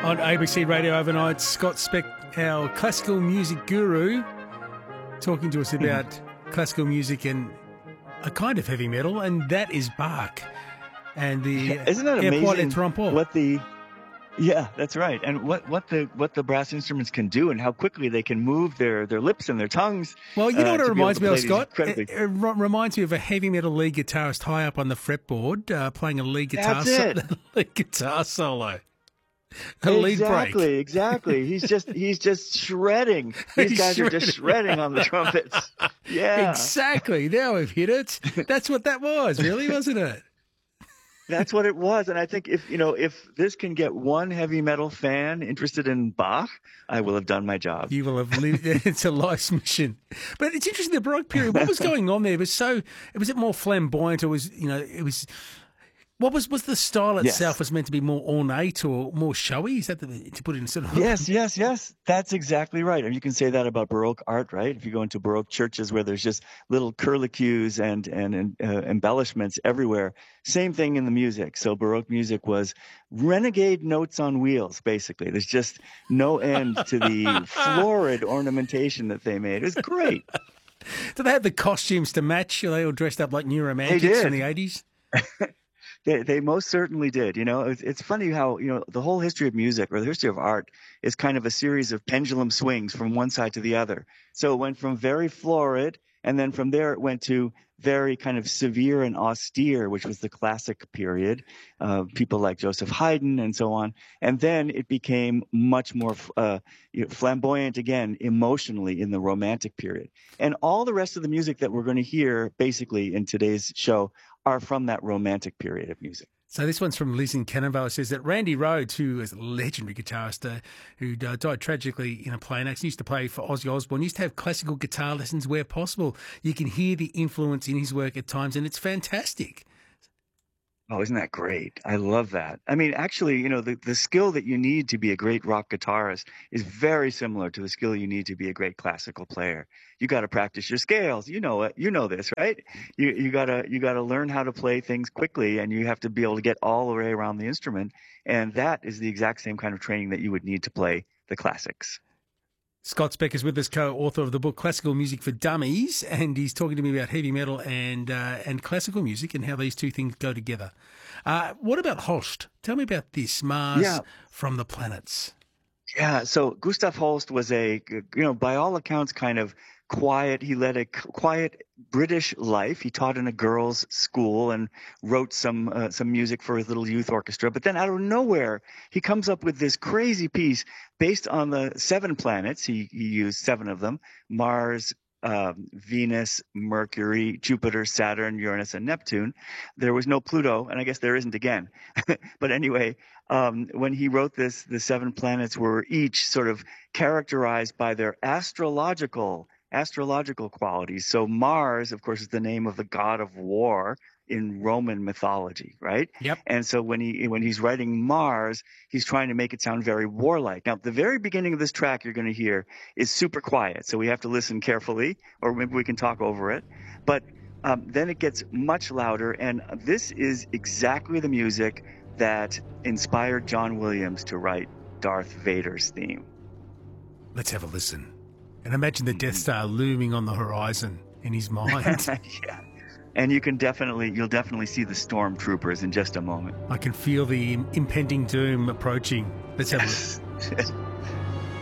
On ABC Radio overnight, Scott Speck, our classical music guru, talking to us about classical music and a kind of heavy metal, and that is Bach. And the isn't that amazing? Yeah, that's right. And what the brass instruments can do, and how quickly they can move their lips and their tongues. Well, you know what it reminds me of, Scott? It reminds me of a heavy metal lead guitarist high up on the fretboard playing a lead guitar solo. Exactly. He's just shredding. These guys are just shredding on the trumpets. Yeah. Exactly. Now we've hit it. That's what that was, really, wasn't it? That's what it was. And I think if this can get one heavy metal fan interested in Bach, I will have done my job. You will have lived. It's a life's mission. But it's interesting, the Baroque period, what was going on there? Was it more flamboyant, or was what was the style itself? Was meant to be more ornate or more showy? Is that to put it in sort of... Yes. That's exactly right. And you can say that about Baroque art, right? If you go into Baroque churches where there's just little curlicues and embellishments everywhere, same thing in the music. So Baroque music was renegade notes on wheels, basically. There's just no end to the florid ornamentation that they made. It was great. Did they have the costumes to match? Are they all dressed up like New Romantics in the 80s? They most certainly did. It's funny how, the whole history of music, or the history of art, is kind of a series of pendulum swings from one side to the other. So it went from very florid, and then from there it went to very kind of severe and austere, which was the classic period, people like Joseph Haydn and so on. And then it became much more flamboyant again, emotionally, in the Romantic period. And all the rest of the music that we're going to hear, basically, in today's show, are from that Romantic period of music. So this one's from Liz in Cannonvale. It says that Randy Rhoads, who is a legendary guitarist who died tragically in a plane accident, used to play for Ozzy Osbourne, used to have classical guitar lessons where possible. You can hear the influence in his work at times, and it's fantastic. Oh, isn't that great? I love that. I mean, actually, the skill that you need to be a great rock guitarist is very similar to the skill you need to be a great classical player. You got to practice your scales. You know it. You know this, right? You gotta learn how to play things quickly, and you have to be able to get all the way around the instrument. And that is the exact same kind of training that you would need to play the classics. Scott Speck is with us, co-author of the book Classical Music for Dummies, and he's talking to me about heavy metal and classical music and how these two things go together. What about Holst? Tell me about this, Mars from the Planets. Yeah, so Gustav Holst was by all accounts, kind of quiet. He led a quiet British life. He taught in a girls' school and wrote some music for his little youth orchestra. But then out of nowhere, he comes up with this crazy piece based on the 7 planets. He used 7 of them: Mars, Venus, Mercury, Jupiter, Saturn, Uranus, and Neptune. There was no Pluto, and I guess there isn't again. But anyway, when he wrote this, the 7 planets were each sort of characterized by their astrological qualities. So Mars, of course, is the name of the god of war in Roman mythology, right? Yep. And so when he's writing Mars, he's trying to make it sound very warlike. Now, the very beginning of this track you're going to hear is super quiet, so we have to listen carefully, or maybe we can talk over it. But then it gets much louder, and this is exactly the music that inspired John Williams to write Darth Vader's theme. Let's have a listen. And imagine the Death Star looming on the horizon in his mind. Yeah. And you'll definitely see the stormtroopers in just a moment. I can feel the impending doom approaching. Let's have a listen.